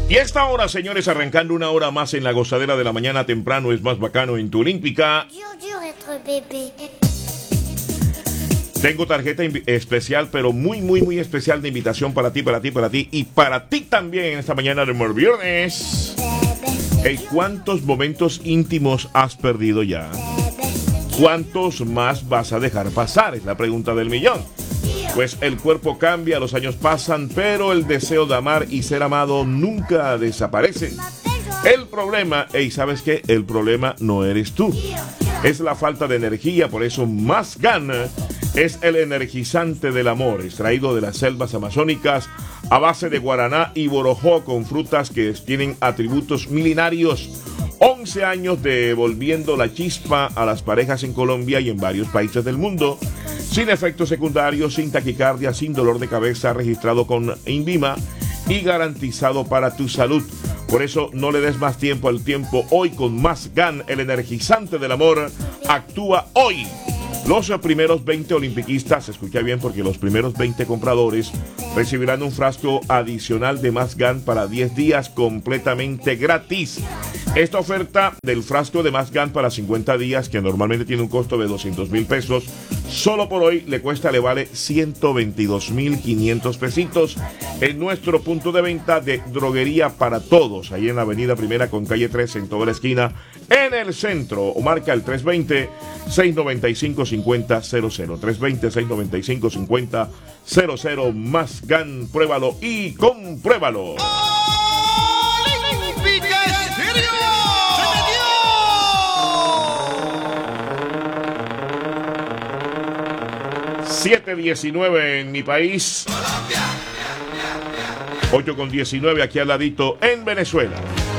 Y a esta hora, señores, arrancando una hora más en la gozadera de la mañana temprano, es más bacano en tu Olímpica. Tengo tarjeta especial, pero muy especial de invitación para ti y para ti también en esta mañana de viernes. ¿Cuántos momentos íntimos has perdido ya? ¿Cuántos más vas a dejar pasar? Es la pregunta del millón. Pues el cuerpo cambia, los años pasan, pero el deseo de amar y ser amado nunca desaparece. El problema, ¿sabes qué? El problema no eres tú. Es la falta de energía, por eso Más Gan es el energizante del amor, extraído de las selvas amazónicas a base de guaraná y borojó con frutas que tienen atributos milenarios. 11 años devolviendo la chispa a las parejas en Colombia y en varios países del mundo, sin efectos secundarios, sin taquicardia, sin dolor de cabeza, registrado con INVIMA y garantizado para tu salud. Por eso no le des más tiempo al tiempo. Hoy con Más Gan, el energizante del amor, actúa hoy. Los primeros 20 olimpiquistas, escucha bien porque los primeros 20 compradores recibirán un frasco adicional de Más Gan para 10 días completamente gratis. Esta oferta del frasco de Más Gan para 50 días, que normalmente tiene un costo de 200,000 pesos, solo por hoy le vale 122,500 pesitos en nuestro punto de venta de Droguería para Todos, ahí en la avenida Primera con calle 3 en toda la esquina, en el centro, o marca el 320-695-5000, 320-695-5000, Más Gan, pruébalo y compruébalo. 7:19 en mi país, 8:19 aquí al ladito en Venezuela.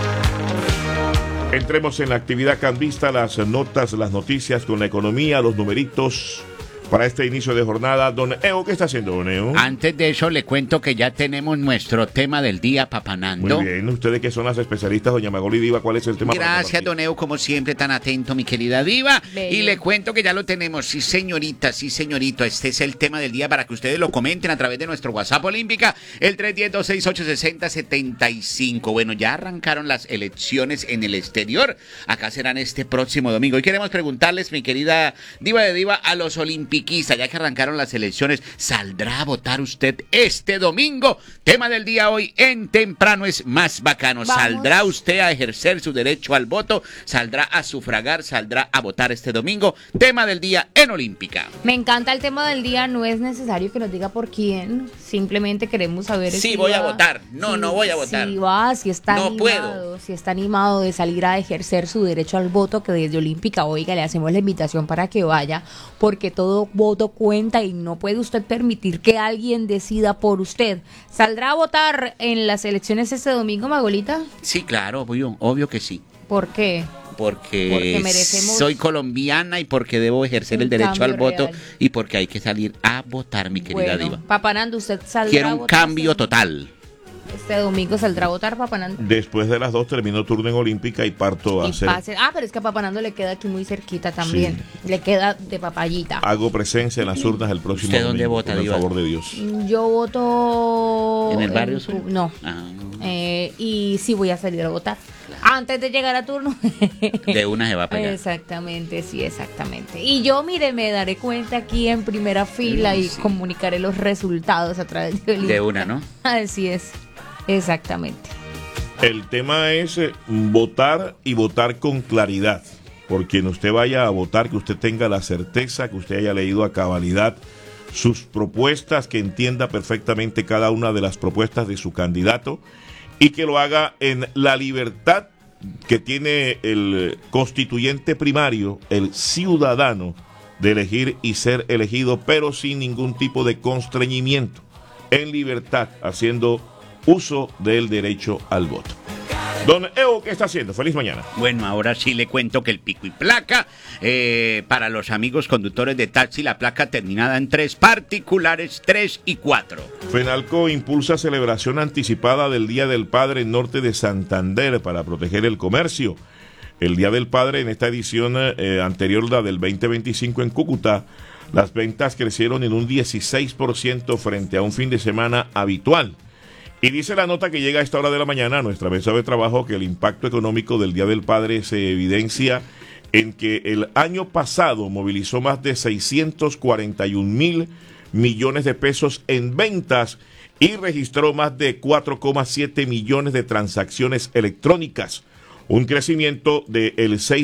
Entremos en la actividad cambista, las notas, las noticias con la economía, los numeritos para este inicio de jornada. Don Eo, ¿qué está haciendo, don Eo? Antes de eso le cuento que ya tenemos nuestro tema del día, Papanando. Muy bien, ustedes que son las especialistas, doña Magoli Diva, ¿cuál es el tema? Gracias, don Eo, como siempre, tan atento, mi querida Diva. Bello. Y le cuento que ya lo tenemos, sí señorita, sí señorito, este es el tema del día para que ustedes lo comenten a través de nuestro WhatsApp Olímpica, el 310-268-6075. Bueno, ya arrancaron las elecciones en el exterior, acá serán este próximo domingo. Y queremos preguntarles, mi querida Diva de Diva, a los olímpicos, ya que arrancaron las elecciones, ¿saldrá a votar usted este domingo? Tema del día hoy en Temprano es Más Bacano. Vamos. ¿Saldrá usted a ejercer su derecho al voto? ¿Saldrá a sufragar? ¿Saldrá a votar este domingo? Tema del día en Olímpica. Me encanta el tema del día, no es necesario que nos diga por quién, simplemente queremos saber Sí, si voy a va, votar. No voy a votar. Si va, si está No animado, si está animado de salir a ejercer su derecho al voto, que desde Olímpica, oiga, le hacemos la invitación para que vaya, porque todo voto cuenta y no puede usted permitir que alguien decida por usted. ¿Saldrá a votar en las elecciones este domingo, Magolita? Sí, claro, obvio que sí. ¿Por qué? Porque merecemos soy colombiana y porque debo ejercer un el derecho al cambio voto real. y porque hay que salir a votar, mi querida Bueno, Diva. Papanando, ¿usted saldrá Quiero a un votar cambio total. este domingo? ¿Saldrá a votar, Papanando? Después de las 2 terminó turno en Olímpica y parto a Y hacer. pase. Ah, pero es que a Papanando le queda aquí muy cerquita también. Sí. Le queda de papayita. Hago presencia en las urnas el próximo ¿Usted dónde domingo, vota, con el Diva? favor de Dios. Yo voto... ¿En el barrio suyo? No. Ah, Y sí voy a salir a votar. Antes de llegar a turno. de una se va para allá. Exactamente, sí, exactamente. Y yo, mire, me daré cuenta aquí en primera fila y Sí. comunicaré los resultados a través de De una, ¿no? Así es, exactamente. El tema es votar y votar con claridad. Por quien usted vaya a votar, que usted tenga la certeza, que usted haya leído a cabalidad sus propuestas, que entienda perfectamente cada una de las propuestas de su candidato y que lo haga en la libertad que tiene el constituyente primario, el ciudadano, de elegir y ser elegido, pero sin ningún tipo de constreñimiento, en libertad, haciendo uso del derecho al voto. Don Eo, ¿qué está haciendo? Feliz mañana. Bueno, ahora sí le cuento que el pico y placa, para los amigos conductores de taxi, la placa terminada en 3, particulares 3 y 4. Fenalco impulsa celebración anticipada del Día del Padre en norte de Santander para proteger el comercio. El Día del Padre en esta edición anterior, la del 2025 en Cúcuta, las ventas crecieron en un 16% frente a un fin de semana habitual. Y dice la nota que llega a esta hora de la mañana a nuestra mesa de trabajo que el impacto económico del Día del Padre se evidencia en que el año pasado movilizó más de 641.000 millones de pesos en ventas y registró más de 4,7 millones de transacciones electrónicas, un crecimiento del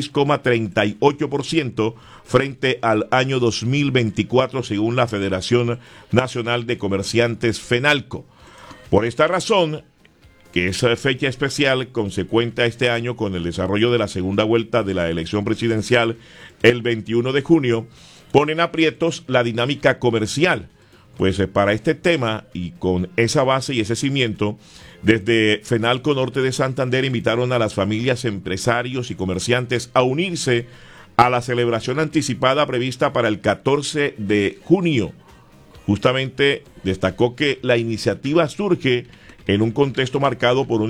6,38% frente al año 2024 según la Federación Nacional de Comerciantes FENALCO. Por esta razón, que es fecha especial consecuente a este año con el desarrollo de la segunda vuelta de la elección presidencial el 21 de junio, ponen aprietos la dinámica comercial. Pues para este tema y con esa base y ese cimiento, desde FENALCO Norte de Santander invitaron a las familias, empresarios y comerciantes a unirse a la celebración anticipada prevista para el 14 de junio. Justamente destacó que la iniciativa surge en un contexto marcado por un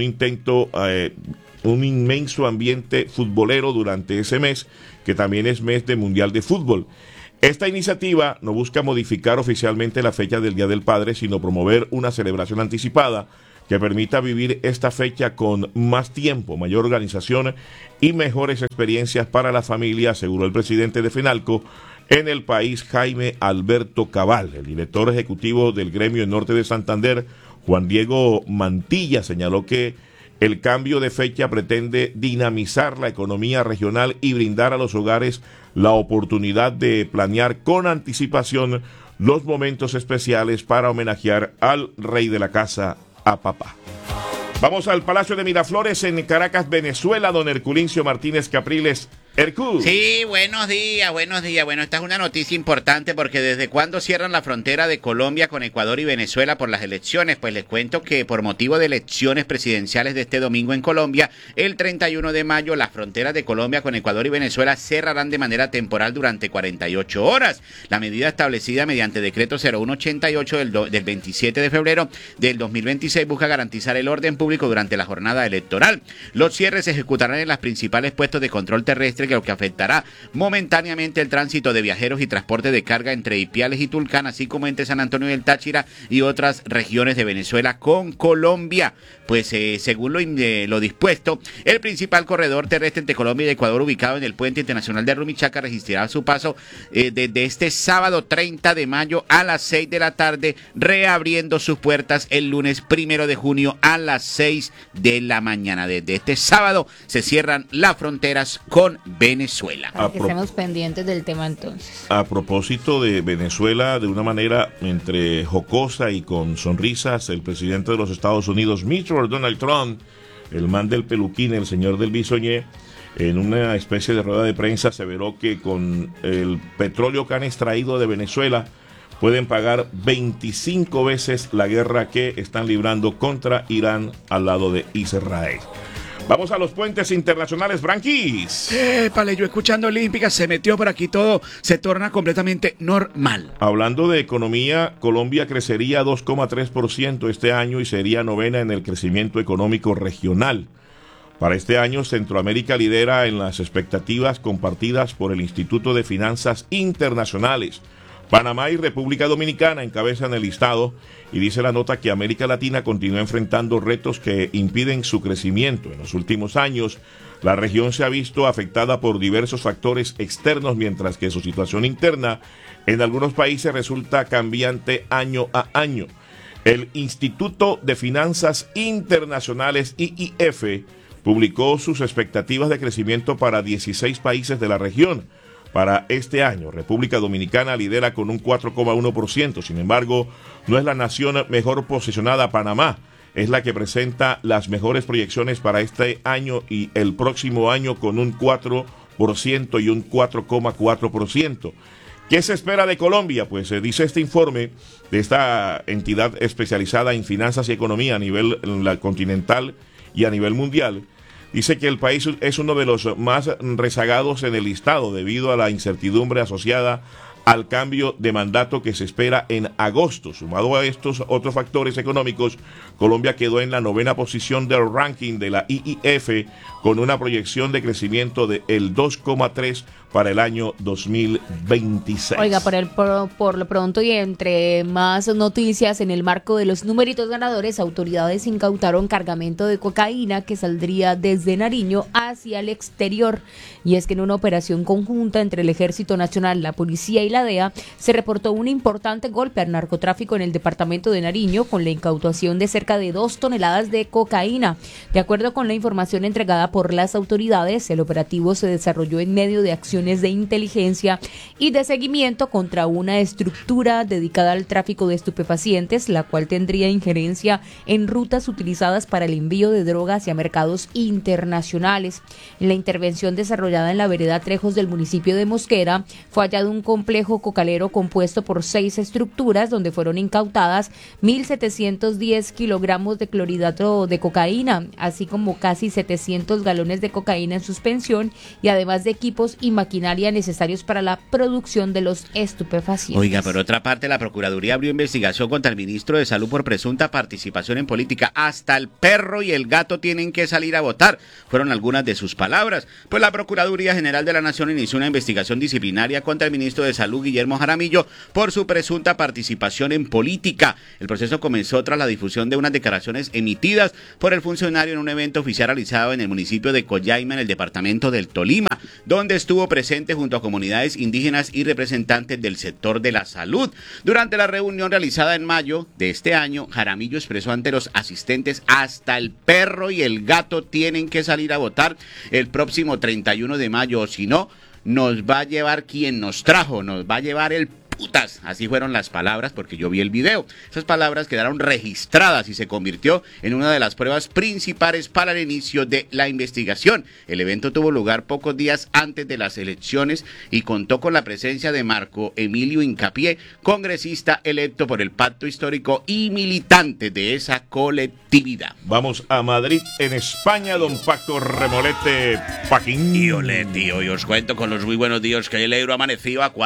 inmenso ambiente futbolero durante ese mes, que también es mes de Mundial de Fútbol. Esta iniciativa no busca modificar oficialmente la fecha del Día del Padre, sino promover una celebración anticipada que permita vivir esta fecha con más tiempo, mayor organización y mejores experiencias para la familia, aseguró el presidente de FENALCO en el país, Jaime Alberto Cabal. El director ejecutivo del gremio en Norte de Santander, Juan Diego Mantilla, señaló que el cambio de fecha pretende dinamizar la economía regional y brindar a los hogares la oportunidad de planear con anticipación los momentos especiales para homenajear al rey de la casa, a papá. Vamos al Palacio de Miraflores en Caracas, Venezuela, don Herculincio Martínez Capriles. Hercul. Sí, buenos días, buenos días. Bueno, esta es una noticia importante porque desde cuándo cierran la frontera de Colombia con Ecuador y Venezuela por las elecciones. Pues les cuento que por motivo de elecciones presidenciales de este domingo en Colombia, el 31 de mayo, las fronteras de Colombia con Ecuador y Venezuela cerrarán de manera temporal durante 48 horas. La medida establecida mediante decreto 0188 del 27 de febrero del 2026 busca garantizar el orden público durante la jornada electoral. Los cierres se ejecutarán en los principales puestos de control terrestre, que lo que afectará momentáneamente el tránsito de viajeros y transporte de carga entre Ipiales y Tulcán, así como entre San Antonio del Táchira y otras regiones de Venezuela con Colombia. Pues según lo dispuesto, el principal corredor terrestre entre Colombia y Ecuador, ubicado en el puente internacional de Rumichaca, registrará su paso desde este sábado 30 de mayo a las 6 de la tarde, reabriendo sus puertas el lunes 1 de junio a las 6 de la mañana. Desde este sábado se cierran las fronteras con Venezuela. Para que estemos pendientes del tema entonces. A propósito de Venezuela, de una manera entre jocosa y con sonrisas, el presidente de los Estados Unidos, Mr. Donald Trump, el man del peluquín, el señor del bisoñé, en una especie de rueda de prensa aseveró que con el petróleo que han extraído de Venezuela pueden pagar 25 veces la guerra que están librando contra Irán al lado de Israel. Vamos a los puentes internacionales, Branquis. Yo escuchando Olímpica, se metió por aquí todo, se torna completamente normal. Hablando de economía, Colombia crecería 2,3% este año y sería novena en el crecimiento económico regional. Para este año, Centroamérica lidera en las expectativas compartidas por el Instituto de Finanzas Internacionales. Panamá y República Dominicana encabezan el listado y dice la nota que América Latina continúa enfrentando retos que impiden su crecimiento. En los últimos años, la región se ha visto afectada por diversos factores externos, mientras que su situación interna en algunos países resulta cambiante año a año. El Instituto de Finanzas Internacionales, IIF, publicó sus expectativas de crecimiento para 16 países de la región. Para este año, República Dominicana lidera con un 4,1%. Sin embargo, no es la nación mejor posicionada. Panamá es la que presenta las mejores proyecciones para este año y el próximo año, con un 4% y un 4,4%. ¿Qué se espera de Colombia? Pues dice este informe de esta entidad especializada en finanzas y economía a nivel continental y a nivel mundial. Dice que el país es uno de los más rezagados en el listado debido a la incertidumbre asociada al cambio de mandato que se espera en agosto. Sumado a estos otros factores económicos, Colombia quedó en la 9ª posición del ranking de la IIF con una proyección de crecimiento del 2,3% para el año 2026. Oiga, por lo pronto y entre más noticias, en el marco de los numeritos ganadores, autoridades incautaron cargamento de cocaína que saldría desde Nariño hacia el exterior. Y es que en una operación conjunta entre el Ejército Nacional, la Policía y la DEA, se reportó un importante golpe al narcotráfico en el departamento de Nariño con la incautación de cerca de 2 toneladas de cocaína. De acuerdo con la información entregada por las autoridades, el operativo se desarrolló en medio de acciones de inteligencia y de seguimiento contra una estructura dedicada al tráfico de estupefacientes, la cual tendría injerencia en rutas utilizadas para el envío de droga hacia mercados internacionales. En la intervención desarrollada en la vereda Trejos del municipio de Mosquera, fue hallado un complejo cocalero compuesto por 6 estructuras donde fueron incautadas 1.710 kilogramos de clorhidrato de cocaína, así como casi 700 galones de cocaína en suspensión y además de equipos y maquinaria necesarios para la producción de los estupefacientes. Oiga, por otra parte, la Procuraduría abrió investigación contra el ministro de Salud por presunta participación en política. Hasta el perro y el gato tienen que salir a votar, fueron algunas de sus palabras. Pues la Procuraduría General de la Nación inició una investigación disciplinaria contra el ministro de Salud, Guillermo Jaramillo, por su presunta participación en política. El proceso comenzó tras la difusión de unas declaraciones emitidas por el funcionario en un evento oficial realizado en el municipio de Coyaima, en el departamento del Tolima, donde estuvo presente junto a comunidades indígenas y representantes del sector de la salud. Durante la reunión realizada en mayo de este año, Jaramillo expresó ante los asistentes: hasta el perro y el gato tienen que salir a votar el próximo 31 de mayo, o si no, nos va a llevar quien nos trajo, nos va a llevar el putas. Así fueron las palabras, porque yo vi el video. Esas palabras quedaron registradas y se convirtió en una de las pruebas principales para el inicio de la investigación. El evento tuvo lugar pocos días antes de las elecciones y contó con la presencia de Marco Emilio Hincapié, congresista electo por el Pacto Histórico y militante de esa colectividad. Vamos a Madrid, en España, don Paco Remolete Paquín. Y olé, tío, y os cuento con los muy buenos días que el euro amaneció a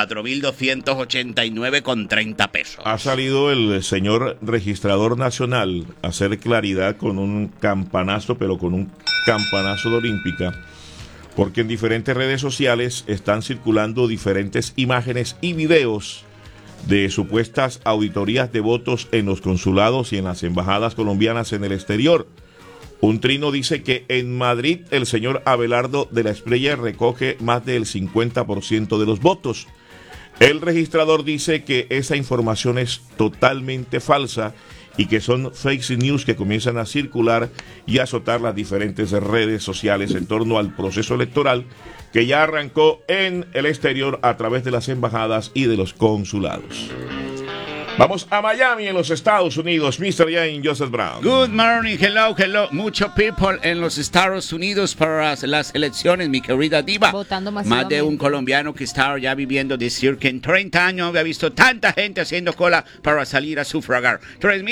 4.289,30 pesos. Ha salido el señor registrador nacional a hacer claridad con un campanazo, pero con un campanazo de olímpica, porque en diferentes redes sociales están circulando diferentes imágenes y videos de supuestas auditorías de votos en los consulados y en las embajadas colombianas en el exterior. Un trino dice que en Madrid el señor Abelardo de la Espriella recoge más del 50% de los votos. El registrador dice que esa información es totalmente falsa y que son fake news que comienzan a circular y a azotar las diferentes redes sociales en torno al proceso electoral que ya arrancó en el exterior a través de las embajadas y de los consulados. Vamos a Miami, en los Estados Unidos. Mr. Jane Joseph Brown. Good morning, hello. Mucho people en los Estados Unidos para las elecciones, mi querida diva. Votando más masivamente. de un colombiano que está ya viviendo, decir que en 30 años había visto tanta gente haciendo cola para salir a sufragar.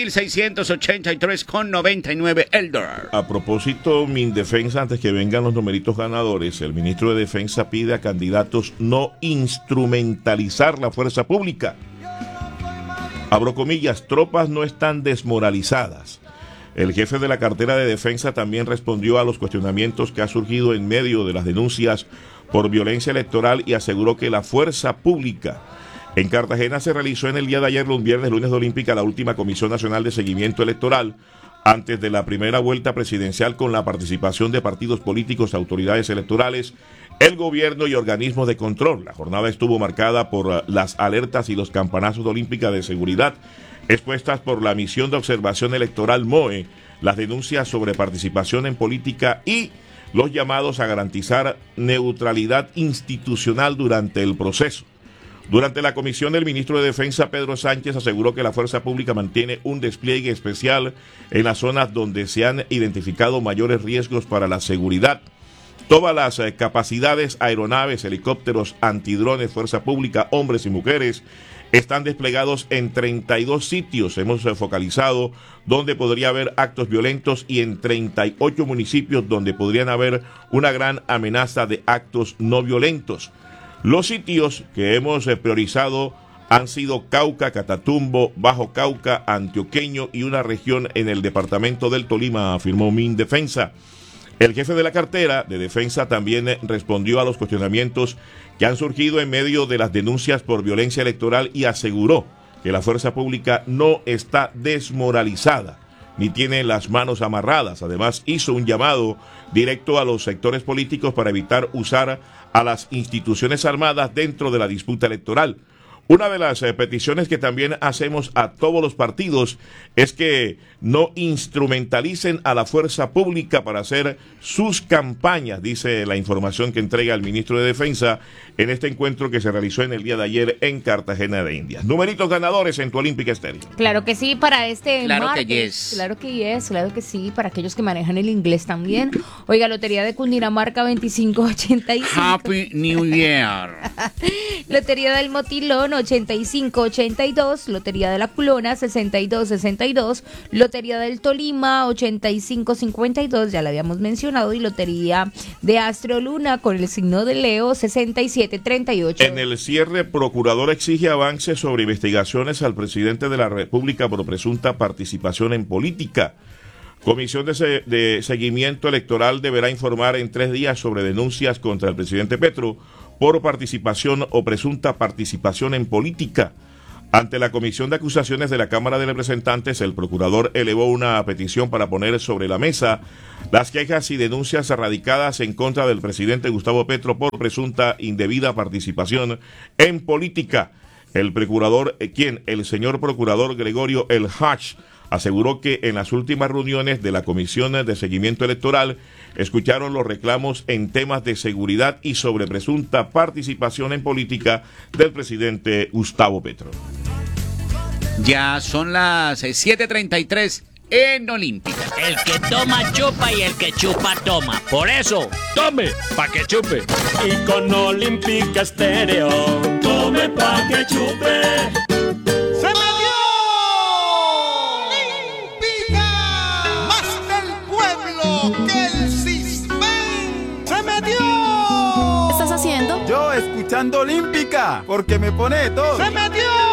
3.683,99 el dólar. A propósito, Mindefensa, antes que vengan los numeritos ganadores, el ministro de Defensa pide a candidatos no instrumentalizar la fuerza pública. Abro comillas, tropas no están desmoralizadas. El jefe de la cartera de defensa también respondió a los cuestionamientos que ha surgido en medio de las denuncias por violencia electoral y aseguró que la fuerza pública. En Cartagena se realizó en el día de ayer, lunes de olímpica, la última Comisión Nacional de Seguimiento Electoral antes de la primera vuelta presidencial, con la participación de partidos políticos, autoridades electorales, el gobierno y organismos de control. La jornada estuvo marcada por las alertas y los campanazos de olímpica de seguridad expuestas por la misión de observación electoral MOE, las denuncias sobre participación en política y los llamados a garantizar neutralidad institucional durante el proceso. Durante la comisión, el ministro de Defensa, Pedro Sánchez, aseguró que la fuerza pública mantiene un despliegue especial en las zonas donde se han identificado mayores riesgos para la seguridad. Todas las capacidades, aeronaves, helicópteros, antidrones, fuerza pública, hombres y mujeres, están desplegados en 32 sitios. Hemos focalizado donde podría haber actos violentos y en 38 municipios donde podrían haber una gran amenaza de actos no violentos. Los sitios que hemos priorizado han sido Cauca, Catatumbo, Bajo Cauca, Antioqueño y una región en el departamento del Tolima, afirmó Mindefensa. El jefe de la cartera de defensa también respondió a los cuestionamientos que han surgido en medio de las denuncias por violencia electoral y aseguró que la fuerza pública no está desmoralizada ni tiene las manos amarradas. Además, hizo un llamado directo a los sectores políticos para evitar usar a las instituciones armadas dentro de la disputa electoral. Una de las peticiones que también hacemos a todos los partidos es que no instrumentalicen a la fuerza pública para hacer sus campañas, dice la información que entrega el ministro de Defensa en este encuentro que se realizó en el día de ayer en Cartagena de Indias. Numeritos ganadores en tu Olímpica Estéreo. Claro que sí, para este Claro martes. que yes. Claro que sí, para aquellos que manejan el inglés también. Oiga, Lotería de Cundinamarca 2585. Happy New Year. Lotería del Motilón 8582, Lotería de la Culona 6262, Lotería del Tolima 8552, ya la habíamos mencionado, y Lotería de Astro Luna con el signo de Leo 6738. En el cierre, procurador exige avances sobre investigaciones al presidente de la República por presunta participación en política. Comisión de Seguimiento Electoral deberá informar en 3 días sobre denuncias contra el presidente Petro por participación o presunta participación en política. Ante la Comisión de Acusaciones de la Cámara de Representantes, el procurador elevó una petición para poner sobre la mesa las quejas y denuncias radicadas en contra del presidente Gustavo Petro por presunta indebida participación en política. El procurador, el señor procurador Gregorio El Hach, aseguró que en las últimas reuniones de la Comisión de Seguimiento Electoral escucharon los reclamos en temas de seguridad y sobre presunta participación en política del presidente Gustavo Petro. Ya son las 7:33 en Olímpica. El que toma chupa y el que chupa toma. Por eso, tome pa' que chupe. Y con Olímpica Estéreo, tome pa' que chupe. ¡Se metió! ¡Olímpica! ¡Más del pueblo que el Cisben! ¡Se metió! ¿Qué estás haciendo? Yo escuchando Olímpica, porque me pone todo. ¡Se metió!